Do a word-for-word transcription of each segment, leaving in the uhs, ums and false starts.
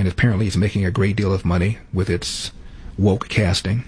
and apparently it's making a great deal of money with its woke casting.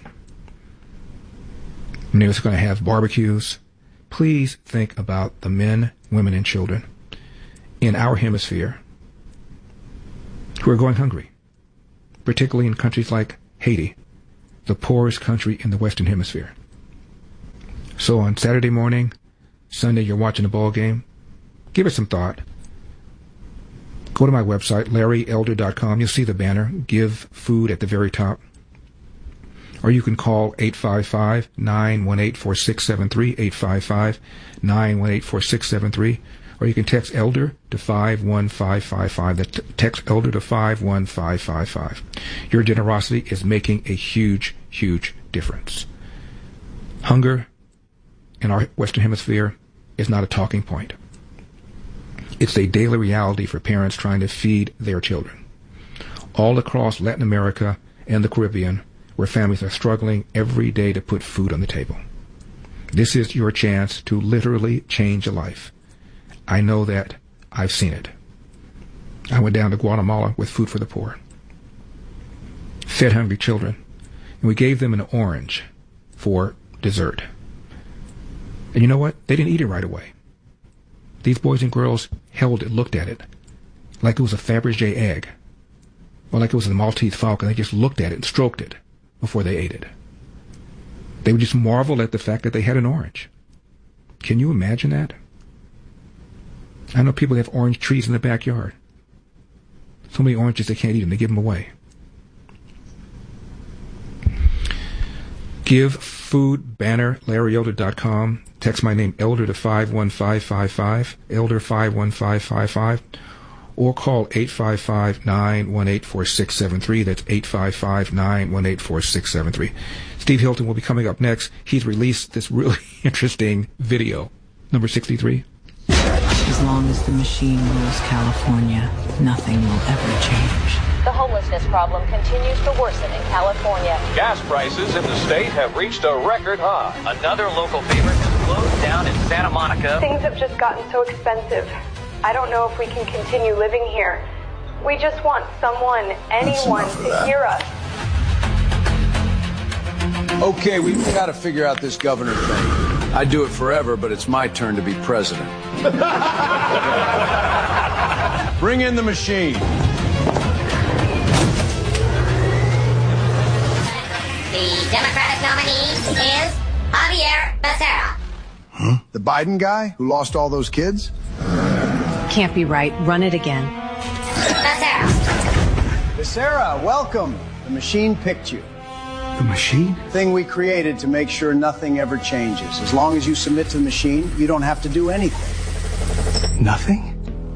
And it's going to have barbecues. Please think about the men, women, and children in our hemisphere who are going hungry, particularly in countries like Haiti, the poorest country in the Western Hemisphere. So on Saturday morning, Sunday, you're watching a ball game, give it some thought. Go to my website, larry elder dot com. You'll see the banner, Give Food, at the very top. Or you can call eight five five, nine one eight, four six seven three, eight five five, nine one eight, four six seven three. Or you can text ELDER to five one five five five. That's text ELDER to five one five five five. Your generosity is making a huge, huge difference. Hunger in our Western Hemisphere is not a talking point. It's a daily reality for parents trying to feed their children. All across Latin America and the Caribbean, where families are struggling every day to put food on the table. This is your chance to literally change a life. I know that. I've seen it. I went down to Guatemala with Food for the Poor. Fed hungry children. And we gave them an orange for dessert. And you know what? They didn't eat it right away. These boys and girls held it, looked at it, like it was a Fabergé egg, or like it was a Maltese Falcon. They just looked at it and stroked it before they ate it. They would just marvel at the fact that they had an orange. Can you imagine that? I know people have orange trees in the backyard. So many oranges they can't eat them. They give them away. Give Food banner, larry elder dot com. Text my name, Elder, to five one five five five, Elder five one five five five, or call eight five five, nine one eight, four six seven three. That's eight five five, nine one eight, four six seven three. Steve Hilton will be coming up next. He's released this really interesting video. Number sixty-three. As long as the machine rules California, nothing will ever change. The homelessness problem continues to worsen in California. Gas prices in the state have reached a record high. Another local favorite has closed down in Santa Monica. Things have just gotten so expensive. I don't know if we can continue living here. We just want someone, anyone, to hear us. Okay, we've got to figure out this governor thing. I'd do it forever, but it's my turn to be president. Bring in the machine. The Democratic nominee is Javier Becerra. Huh? The Biden guy who lost all those kids? Can't be right. Run it again. Becerra. Becerra, welcome. The machine picked you. The machine? Thing we created to make sure nothing ever changes. As long as you submit to the machine, you don't have to do anything. Nothing?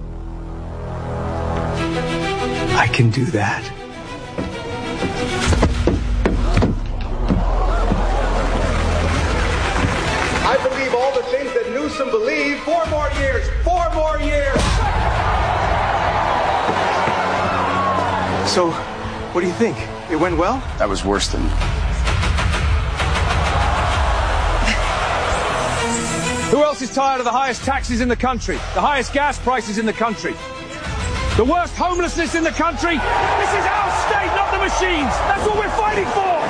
I can do that. I believe all the things that Newsom believed. Four more years. Four more years. So, what do you think? It went well? That was worse than... Who else is tired of the highest taxes in the country? The highest gas prices in the country? The worst homelessness in the country? This is our state, not the machines. That's what we're fighting for.